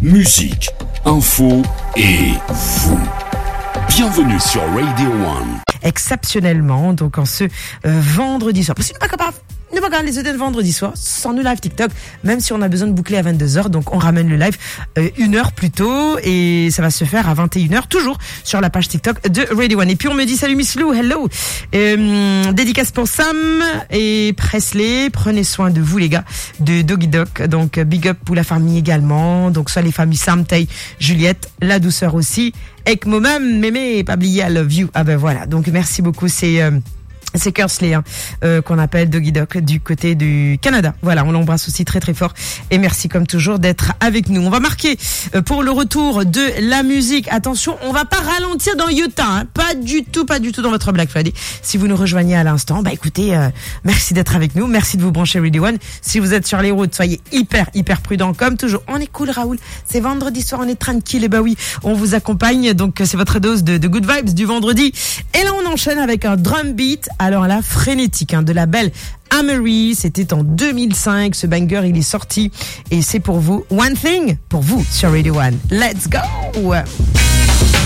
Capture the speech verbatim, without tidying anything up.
musique, info et vous. Bienvenue sur Radio One. Exceptionnellement, donc en ce euh, vendredi soir. Parce que nous pas capable, nous pas capable les aider le vendredi soir sans nous live TikTok, même si on a besoin de boucler à vingt-deux heures. Donc on ramène le live euh, une heure plus tôt et ça va se faire à vingt et une heures, toujours sur la page TikTok de Radio One. Et puis on me dit salut Miss Lou, hello. Euh, dédicace pour Sam et Presley. Prenez soin de vous les gars de Doggy Doc. Donc big up pour la famille également. Donc soit les familles Sam, Tay, Juliette, la douceur aussi. Et que moi-même, mémé, pas oublié, I love you. Ah ben voilà. Donc merci beaucoup. C'est euh, c'est Kersley hein, euh, qu'on appelle Doggy Doc du côté du Canada. Voilà, on l'embrasse aussi très très fort. Et merci comme toujours d'être avec nous. On va marquer euh, pour le retour de la musique. Attention, on va pas ralentir dans Utah. Hein. Pas du tout, pas du tout dans votre Black Friday. Si vous nous rejoignez à l'instant, bah écoutez, euh, merci d'être avec nous. Merci de vous brancher Radio One. Si vous êtes sur les routes, soyez hyper hyper prudents comme toujours. On est cool Raoul. C'est vendredi soir, on est tranquille. Et bah oui, on vous accompagne. Donc c'est votre dose de, de good vibes du vendredi. Et là on enchaîne avec un drum beat. Alors là, frénétique, hein, de la belle Amery, c'était en deux mille cinq, ce banger il est sorti et c'est pour vous, One Thing, pour vous sur Radio One. Let's go!